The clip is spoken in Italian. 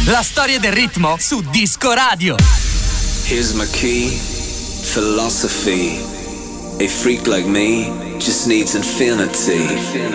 La storia del ritmo su Disco Radio. Here's my key, philosophy. A freak like me just needs infinity.